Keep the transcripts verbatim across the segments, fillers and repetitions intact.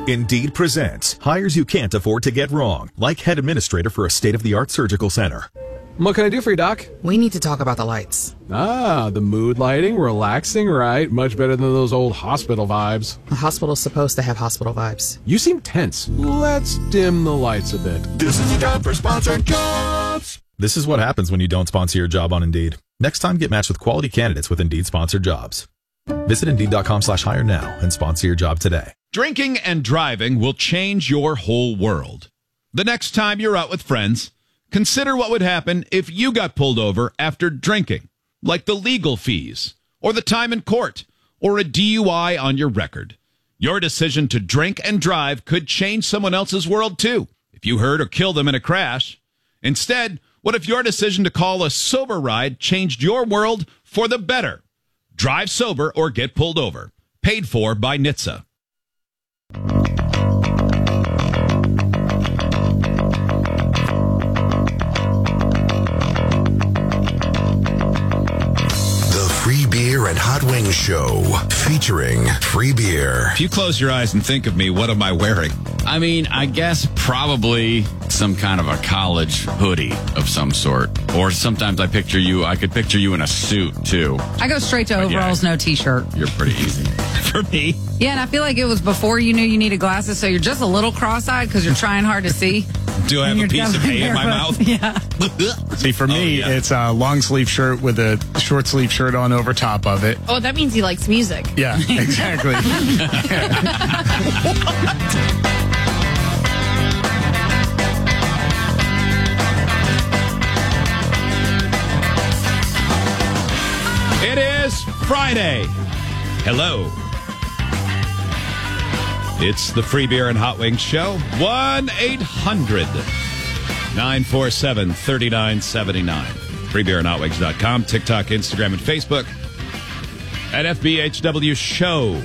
Indeed presents hires you can't afford to get wrong, like head administrator for a state-of-the-art surgical center. What can I do for you, Doc? We need to talk about the lights. Ah, the mood lighting, relaxing, right? Much better than those old hospital vibes. The hospital's supposed to have hospital vibes. You seem tense. Let's dim the lights a bit. This is your time for sponsored jobs. This is what happens when you don't sponsor your job on Indeed. Next time, get matched with quality candidates with Indeed sponsored jobs. Visit Indeed.com slash hire now and sponsor your job today. Drinking and driving will change your whole world. The next time you're out with friends, consider what would happen if you got pulled over after drinking, like the legal fees, or the time in court, or a D U I on your record. Your decision to drink and drive could change someone else's world, too, if you hurt or killed them in a crash. Instead, what if your decision to call a sober ride changed your world for the better? Drive sober or get pulled over. Paid for by N H T S A. Free Beer and Hot Wings Show, featuring free beer. If you close your eyes and think of me, what am I wearing? I mean, I guess probably some kind of a college hoodie of some sort. Or sometimes I picture you, I could picture you in a suit, too. I go straight to overalls, yeah, no T-shirt. You're pretty easy. For me. Yeah, and I feel like it was before you knew you needed glasses, so you're just a little cross-eyed because you're trying hard to see. Do I have a piece of hay in my mouth? Yeah. See, for me, oh, yeah. it's a long sleeve shirt with a short sleeve shirt on over top of it. Oh, that means he likes music. Yeah, exactly. It is Friday. Hello. It's the Free Beer and Hot Wings Show. one eight hundred nine four seven three nine seven nine. free beer and hot wings dot com. TikTok, Instagram, and Facebook at F B H W Show.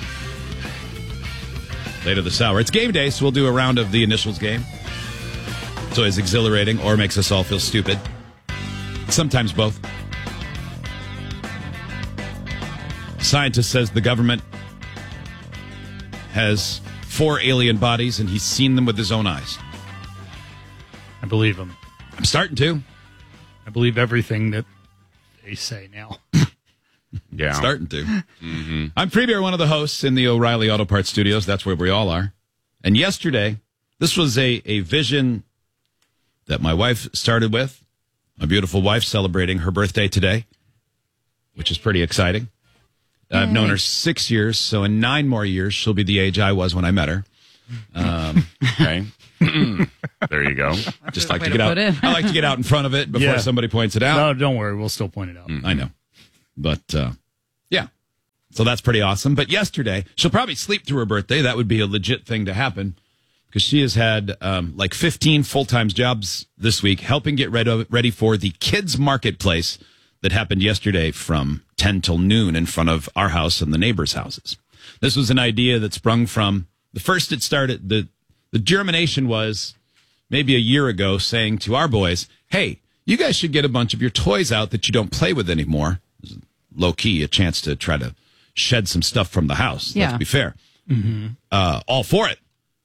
Later this hour. It's game day, so we'll do a round of the initials game. It's always exhilarating or makes us all feel stupid. Sometimes both. Scientist says the government has four alien bodies, and he's seen them with his own eyes. I believe him. I'm starting to. I believe everything that they say now. Yeah. Starting to. Mm-hmm. I'm Free Beer, one of the hosts in the O'Reilly Auto Parts Studios. That's where we all are. And yesterday, this was a, a vision that my wife started with. My beautiful wife celebrating her birthday today, which is pretty exciting. I've known her six years, so in nine more years, she'll be the age I was when I met her. Um, okay. There you go. Just like to get out. I like to get out in front of it before Yeah. somebody points it out. No, don't worry. We'll still point it out. Mm, I know. But, uh, yeah. So that's pretty awesome. But yesterday, she'll probably sleep through her birthday. That would be a legit thing to happen because she has had um, like fifteen full-time jobs this week helping get ready, ready for the kids' marketplace that happened yesterday from ten till noon in front of our house and the neighbors' houses. This was an idea that sprung from the first it started. The, the germination was maybe a year ago saying to our boys, hey, you guys should get a bunch of your toys out that you don't play with anymore. Low key, a chance to try to shed some stuff from the house. Yeah. Let's be fair. Mm-hmm. Uh, all for it.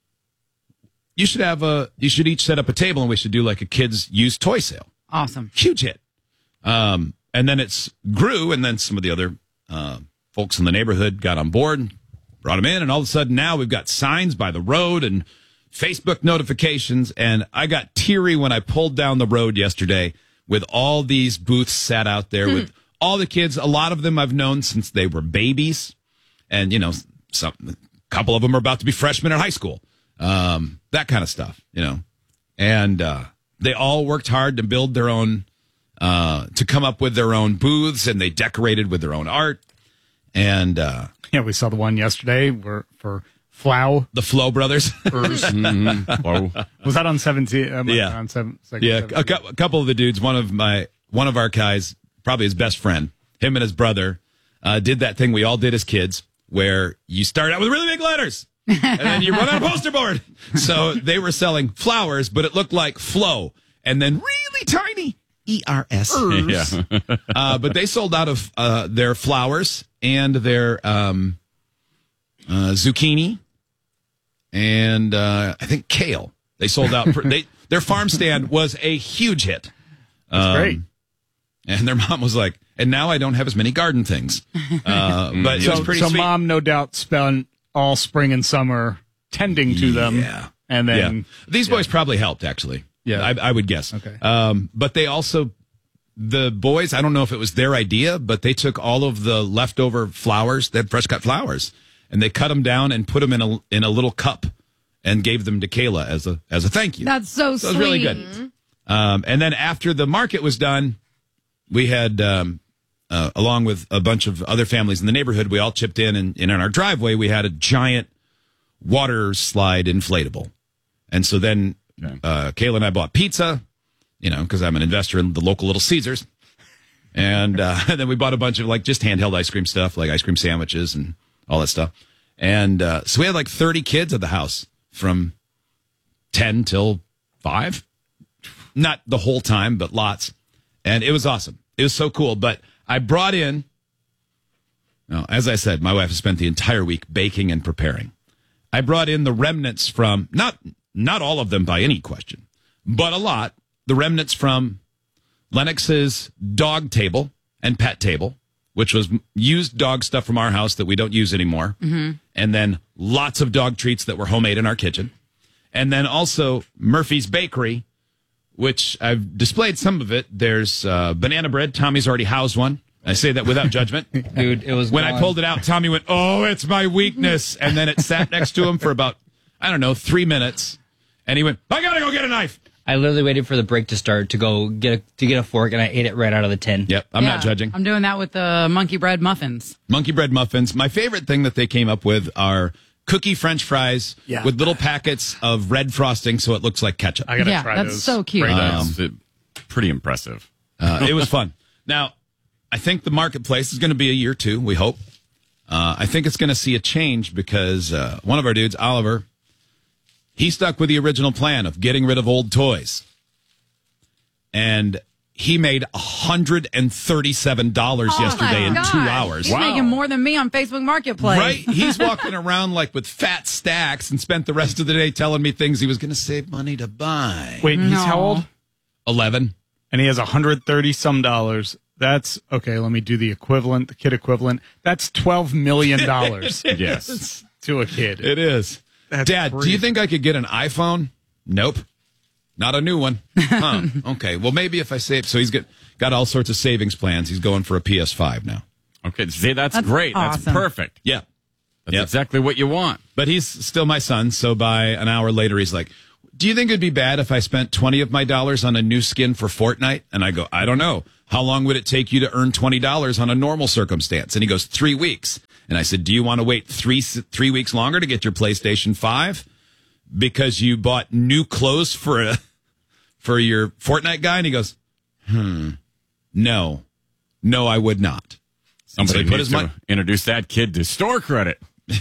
You should have a, you should each set up a table and we should do like a kids' used toy sale. Awesome. Huge hit. Um, And then it's grew, and then some of the other uh, folks in the neighborhood got on board, brought them in, and all of a sudden now we've got signs by the road and Facebook notifications, and I got teary when I pulled down the road yesterday with all these booths sat out there with all the kids. A lot of them I've known since they were babies, and, you know, some, a couple of them are about to be freshmen in high school, um, that kind of stuff, you know. And uh, they all worked hard to build their own Uh, to come up with their own booths, and they decorated with their own art. And uh, yeah, we saw the one yesterday where, for Flow. The Flow Brothers. mm-hmm. Whoa. Was that on seventeen? Um, yeah, on seven, yeah. A, cu- a couple of the dudes. One of my one of our guys, probably his best friend, him and his brother, uh, did that thing we all did as kids, where you start out with really big letters, and then you run on a poster board. So they were selling flowers, but it looked like Flow, and then really tiny. E R S. Yeah. uh, but they sold out of uh, their flowers and their um, uh, zucchini and uh, I think kale. They sold out. For, they their farm stand was a huge hit. That's Um, great. And their mom was like, and now I don't have as many garden things. Uh, but it So, was pretty so sweet. mom, no doubt, spent all spring and summer tending to them. Yeah. And then yeah. These boys probably helped, actually. Yeah. I, I would guess. Okay. Um, but they also, the boys, I don't know if it was their idea, but they took all of the leftover flowers, they had fresh cut flowers, and they cut them down and put them in a in a little cup and gave them to Kayla as a as a thank you. That's so So it sweet. was really good. Um, and then after the market was done, we had, um, uh, along with a bunch of other families in the neighborhood, we all chipped in, and, and in our driveway, we had a giant water slide inflatable. And so then uh, Kayla and I bought pizza, you know, because I'm an investor in the local Little Caesars. And, uh, and then we bought a bunch of like just handheld ice cream stuff, like ice cream sandwiches and all that stuff. And uh, so we had like thirty kids at the house from ten till five. Not the whole time, but lots. And it was awesome. It was so cool. But I brought in, no, as I said, my wife has spent the entire week baking and preparing. I brought in the remnants from, not not all of them by any question, but a lot, the remnants from Lennox's dog table and pet table, which was used dog stuff from our house that we don't use anymore. Mm-hmm. And then lots of dog treats that were homemade in our kitchen. And then also Murphy's Bakery, which I've displayed some of it. There's uh, banana bread. Tommy's already housed one. I say that without judgment. Dude, it was when gone. I pulled it out, Tommy went, "Oh, it's my weakness." And then it sat next to him for about, I don't know, three minutes. And he went, "I got to go get a knife." I literally waited for the break to start to go get a, to get a fork, and I ate it right out of the tin. Yep, I'm Yeah, not judging. I'm doing that with the monkey bread muffins. Monkey bread muffins. My favorite thing that they came up with are cookie French fries Yeah. with little packets of red frosting so it looks like ketchup. I gotta Yeah, try that's those. so cute. Great. Um, That's, uh, pretty impressive. Uh, it was fun. Now, I think the marketplace is going to be a year two, we hope. Uh, I think it's going to see a change because uh, one of our dudes, Oliver, he stuck with the original plan of getting rid of old toys. And he made one hundred thirty-seven dollars Oh yesterday my in gosh. two hours. He's making more than me on Facebook Marketplace. Right? He's walking around like with fat stacks and spent the rest of the day telling me things he was going to save money to buy. Wait, he's No. how old? eleven. And he has one hundred thirty some dollars. That's okay. Let me do the equivalent, the kid equivalent. That's twelve million dollars Yes. to a kid. It is. That's Dad, do you crazy. think I could get an iPhone? Nope. Not a new one. Huh. Okay. Well, maybe if I save. So he's got, got all sorts of savings plans. He's going for a P S five now. Okay, see, that's, That's great. That's awesome. perfect. Yeah. That's Yep. exactly what you want. But he's still my son. So by an hour later, he's like, "Do you think it'd be bad if I spent twenty of my dollars on a new skin for Fortnite?" And I go, "I don't know. How long would it take you to earn twenty dollars on a normal circumstance?" And he goes, three weeks. And I said, "Do you want to wait three three weeks longer to get your PlayStation five because you bought new clothes for a for your Fortnite guy?" And he goes, "Hmm, no, no, I would not." Somebody So he put needs his to mon- introduce that kid to store credit.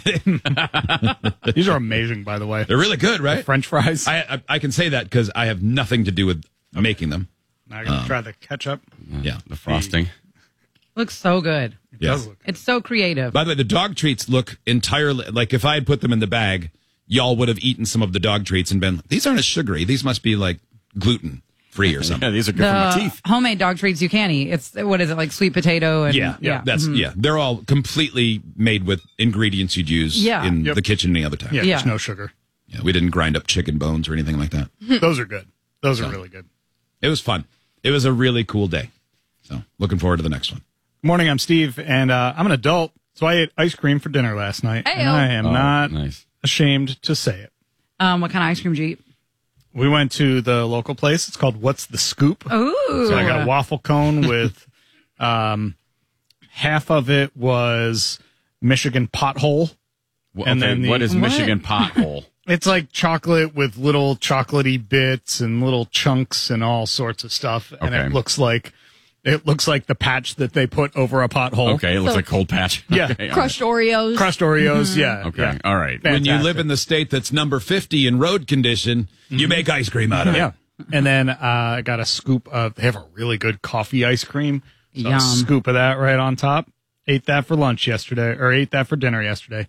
These are amazing, by the way. They're really good, right? French fries. I, I I can say that because I have nothing to do with making them. Now I'm gonna try the ketchup. Yeah. The frosting. Looks so good. It Yeah. does look. It's so creative. By the way, the dog treats look entirely like if I had put them in the bag, y'all would have eaten some of the dog treats and been, "These aren't as sugary. These must be like gluten free or Yeah, something." these are good for my the teeth. homemade dog treats you can eat. It's what is it like sweet potato and Yeah, yeah. That's Mhm. yeah. They're all completely made with ingredients you'd use Yeah. in Yep. the kitchen any other time. Yeah, Yeah. there's no sugar. Yeah, we didn't grind up chicken bones or anything like that. Those are good. Those are really good. It was fun. It was a really cool day. So looking forward to the next one. Morning, I'm Steve, and uh, I'm an adult, so I ate ice cream for dinner last night. Hey-o. And I am Oh, not nice. ashamed to say it. Um, what kind of ice cream did you eat? We went to the local place. It's called What's the Scoop? Ooh. So I got a waffle cone with um, half of it was Michigan Pothole. Well, And okay, then the- what is What? Michigan Pothole? It's like chocolate with little chocolatey bits and little chunks and all sorts of stuff. And Okay. it looks like it looks like the patch that they put over a pothole. Okay, it looks So- like Cold Patch. Yeah. Okay, all Crushed Oreos. Crushed Oreos, yeah. right. Okay, yeah. all right. When you live Fantastic. in the state that's number fifty in road condition, you make ice cream out of it. Yeah. And then uh, I got a scoop of, they have a really good coffee ice cream. So Yum. a scoop of that right on top. Ate that for lunch yesterday, or ate that for dinner yesterday.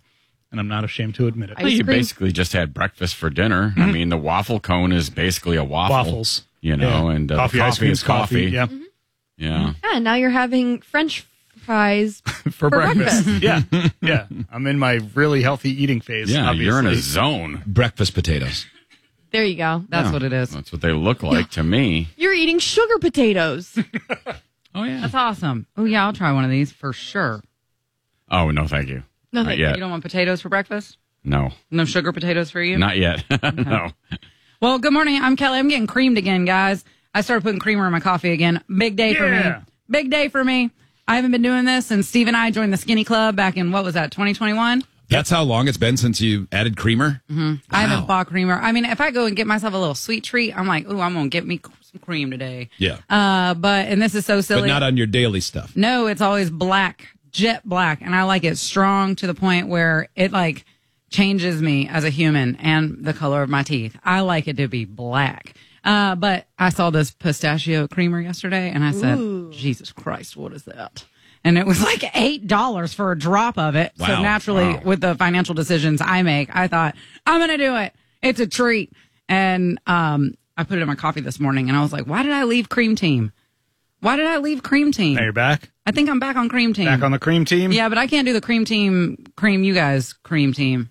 and I'm not ashamed to admit it. Well, you cream. basically just had breakfast for dinner. I mean, the waffle cone is basically a waffle. Waffles. You know, Yeah. and uh, coffee, the ice coffee cream, is coffee. Yeah. Yeah. Yeah, now you're having French fries For, for breakfast. breakfast. yeah. Yeah. I'm in my really healthy eating phase. Yeah, obviously. you're in a zone. Breakfast potatoes. There you go. That's Yeah. what it is. That's what they look like to me. You're eating sugar potatoes. Oh, yeah. That's awesome. Oh, yeah, I'll try one of these for sure. Oh, no, thank you. No, Not thank yet. You don't want potatoes for breakfast? No, No sugar potatoes for you? not yet. No. Well, good morning. I'm Kelly. I'm getting creamed again, guys. I started putting creamer in my coffee again. Big day for Yeah. me. Big day for me. I haven't been doing this since Steve and I joined the Skinny Club back in, what was that, twenty twenty-one? That's how long it's been since you added creamer? Mm-hmm. I haven't bought creamer. I mean, if I go and get myself a little sweet treat, I'm like, ooh, I'm going to get me some cream today. Yeah. Uh, but, and this is so silly. But not on your daily stuff. No, it's always black, jet black. And I like it strong to the point where it like changes me as a human and the color of my teeth. I like it to be black. Uh, but I saw this pistachio creamer yesterday and I said, Ooh. Jesus Christ, what is that? And it was like eight dollars for a drop of it. So Wow. naturally, Wow. with the financial decisions I make, I thought, I'm going to do it. It's a treat. And um, I put it in my coffee this morning and I was like, why did I leave Cream Team? Why did I leave Cream Team? Now you're back. I think I'm back on Cream Team. Back on the cream team. Yeah, but I can't do the Cream Team, cream you guys, Cream Team.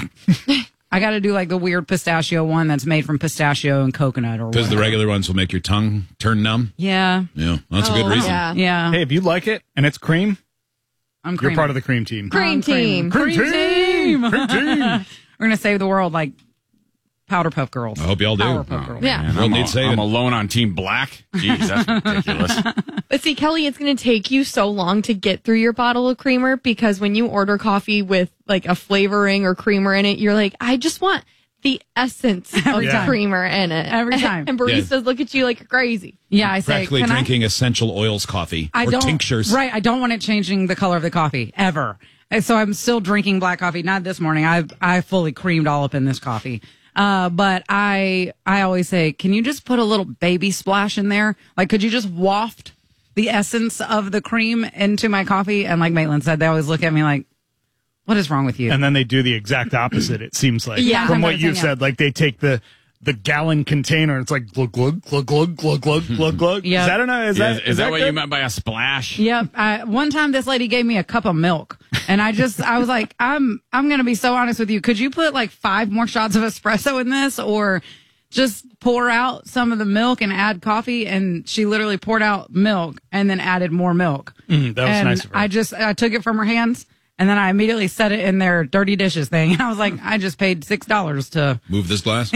I got to do like the weird pistachio one that's made from pistachio and coconut or Because the whatever. regular ones will make your tongue turn numb. Yeah, Yeah, that's a good Oh, reason. Yeah. yeah. Hey, if you like it and it's cream, I'm you're cream. part of the cream team. Cream I'm team. Cream, Cream team. Cream team. We're gonna save the world like Powder Puff Girls. I hope y'all do. Powerpuff Girls. Yeah. Man, Well, I'm, needs a- saving. I'm alone on Team Black. Jeez, that's ridiculous. But see, Kelly, it's going to take you so long to get through your bottle of creamer because when you order coffee with like a flavoring or creamer in it, you're like, I just want the essence of Every the time. creamer in it. Every time. And baristas look at you like you're crazy. Yeah, I say Practically can I- drinking essential oils coffee I or don't, tinctures. Right. I don't want it changing the color of the coffee ever. And so I'm still drinking black coffee. Not this morning. I I fully creamed all up in this coffee. Uh, but I I always say, can you just put a little baby splash in there? Like, could you just waft the essence of the cream into my coffee? And like Maitland said, they always look at me like, what is wrong with you? And then they do the exact opposite, it seems like. Yeah. From what Sometimes, you've yeah. said, like they take the the gallon container and it's like glug glug glug glug glug glug glug glug. Yeah. Is that enough? Is Is, that, is is that what good? you meant by a splash? Yep. I, one time this lady gave me a cup of milk and I just, I was like, I'm, I'm going to be so honest with you. Could you put like five more shots of espresso in this or just pour out some of the milk and add coffee? And she literally poured out milk and then added more milk. Mm, that was and nice of her. I just, I took it from her hands and then I immediately set it in their dirty dishes thing. And I was like, I just paid six dollars to. Move this glass.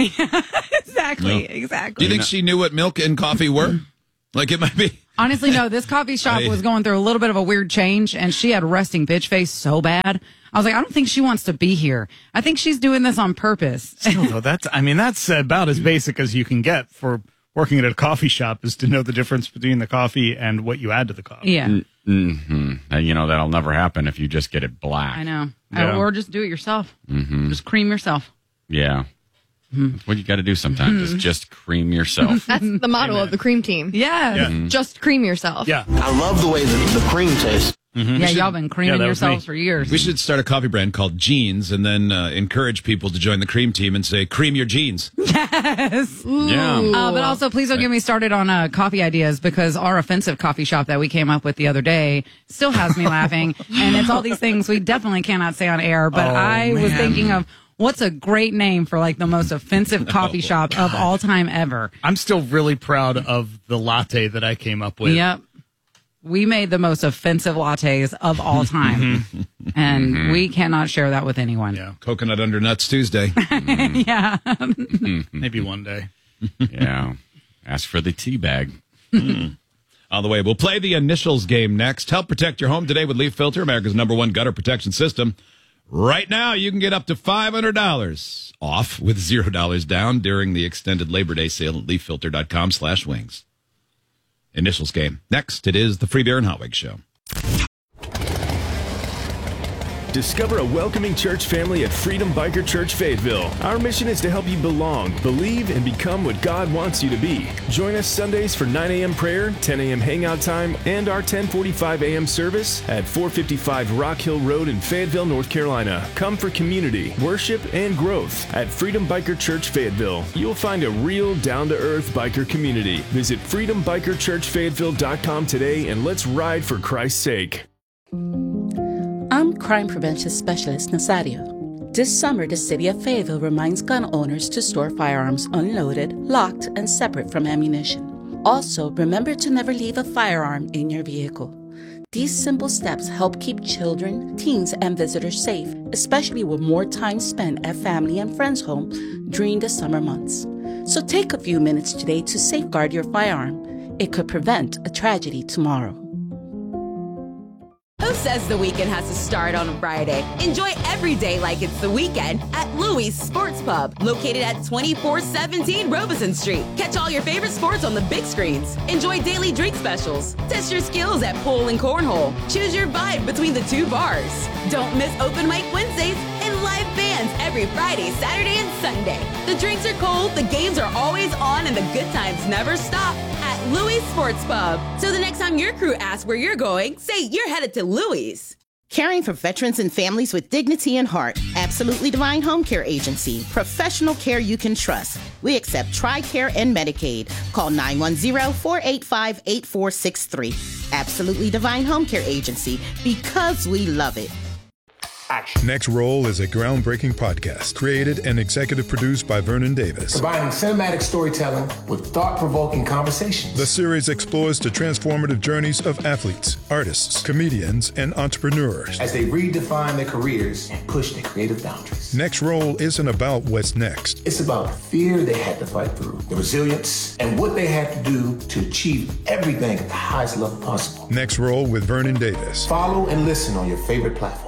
Exactly. No. Exactly. Do you think she knew what milk and coffee were? Like it might be. Honestly, no, this coffee shop I- was going through a little bit of a weird change and she had resting bitch face so bad. I was like, I don't think she wants to be here. I think she's doing this on purpose. Still, though, that's, I mean, that's about as basic as you can get for working at a coffee shop is to know the difference between the coffee and what you add to the coffee. Yeah, hmm You know, that'll never happen if you just get it black. I know. Yeah. Uh, or just do it yourself. Just cream yourself. Yeah. Hmm. That's what you got to do sometimes is just cream yourself. That's the motto of the cream team. Yeah. Yeah. Just cream yourself. Yeah. I love the way the, the cream tastes. Yeah, y'all been creaming yeah, that was yourselves me. for years. We should start a coffee brand called Jeans and then uh, encourage people to join the cream team and say, cream your jeans. Yes. Yeah. Uh, but also, please don't get me started on uh, coffee ideas because our offensive coffee shop that we came up with the other day still has me laughing. And it's all these things we definitely cannot say on air. But Oh, I was man. thinking of what's a great name for like the most offensive coffee shop of all time ever. I'm still really proud of the latte that I came up with. Yep. We made the most offensive lattes of all time. And we cannot share that with anyone. Yeah. Coconut under nuts Tuesday. Yeah. Maybe one day. Yeah. Ask for the tea bag. On the way, we'll play the initials game next. Help protect your home today with Leaf Filter, America's number one gutter protection system. Right now, you can get up to five hundred dollars off with zero dollars down during the extended Labor Day sale at leaffilter.com slash wings. Initials game. Next, it is the Free Beer and Hot Wings Show. Discover a welcoming church family at Freedom Biker Church Fayetteville. Our mission is to help you belong, believe, and become what God wants you to be. Join us Sundays for nine a.m. prayer, ten a.m. hangout time, and our ten forty-five a.m. service at four fifty-five Rock Hill Road in Fayetteville, North Carolina. Come for community, worship, and growth at Freedom Biker Church Fayetteville. You'll find a real down-to-earth biker community. Visit freedom biker church fayetteville dot com today and let's ride for Christ's sake. I'm Crime Prevention Specialist Nazario. This summer, the City of Fayetteville reminds gun owners to store firearms unloaded, locked, and separate from ammunition. Also, remember to never leave a firearm in your vehicle. These simple steps help keep children, teens, and visitors safe, especially with more time spent at family and friends' home during the summer months. So take a few minutes today to safeguard your firearm. It could prevent a tragedy tomorrow. Who says the weekend has to start on a Friday? Enjoy every day like it's the weekend at Louis Sports Pub, located at twenty-four seventeen Robeson Street. Catch all your favorite sports on the big screens. Enjoy daily drink specials. Test your skills at pool and cornhole. Choose your vibe between the two bars. Don't miss open mic Wednesdays and live bands every Friday, Saturday, and Sunday. The drinks are cold, the games are always on, and the good times never stop at Louis Sports Pub. So the next time your crew asks where you're going, say you're headed to Louis. Caring for veterans and families with dignity and heart. Absolutely Divine Home Care Agency. Professional care you can trust. We accept TRICARE and Medicaid. Call nine one zero, four eight five, eight four six three. Absolutely Divine Home Care Agency, because we love it. Next Roll is a groundbreaking podcast created and executive produced by Vernon Davis. Combining cinematic storytelling with thought-provoking conversations. The series explores the transformative journeys of athletes, artists, comedians, and entrepreneurs as they redefine their careers and push their creative boundaries. Next Roll isn't about what's next. It's about the fear they had to fight through, the resilience, and what they had to do to achieve everything at the highest level possible. Next Roll with Vernon Davis. Follow and listen on your favorite platform.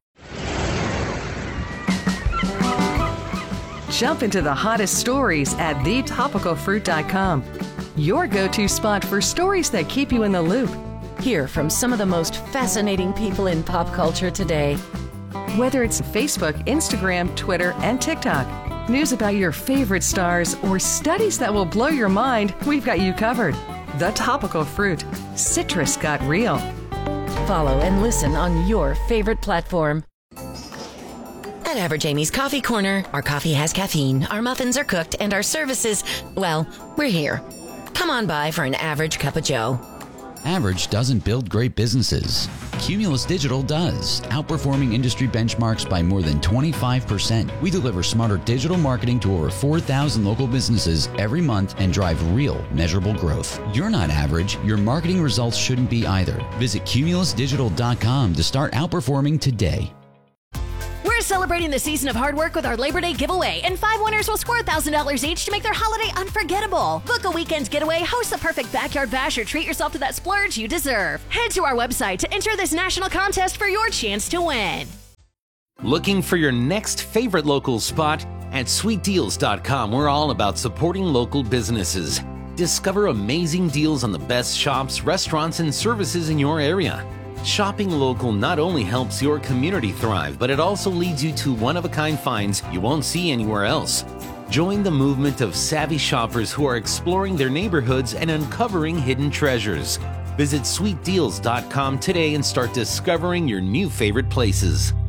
Jump into the hottest stories at the topical fruit dot com. Your go-to spot for stories that keep you in the loop. Hear from some of the most fascinating people in pop culture today. Whether it's Facebook, Instagram, Twitter, and TikTok, news about your favorite stars, or studies that will blow your mind, we've got you covered. The Topical Fruit. Citrus got real. Follow and listen on your favorite platform. At Average Amy's Coffee Corner, our coffee has caffeine, our muffins are cooked, and our services, well, we're here. Come on by for an average cup of joe. Average doesn't build great businesses. Cumulus Digital does, outperforming industry benchmarks by more than twenty-five percent. We deliver smarter digital marketing to over four thousand local businesses every month and drive real, measurable growth. You're not average. Your marketing results shouldn't be either. Visit cumulus digital dot com to start outperforming today. We're celebrating the season of hard work with our Labor Day giveaway, and five winners will score one thousand dollars each to make their holiday unforgettable. Book a weekend's getaway, host the perfect backyard bash, or treat yourself to that splurge you deserve. Head to our website to enter this national contest for your chance to win. Looking for your next favorite local spot? At sweet deals dot com, we're all about supporting local businesses. Discover amazing deals on the best shops, restaurants, and services in your area. Shopping local not only helps your community thrive, but it also leads you to one-of-a-kind finds you won't see anywhere else. Join the movement of savvy shoppers who are exploring their neighborhoods and uncovering hidden treasures. Visit sweet deals dot com today and start discovering your new favorite places.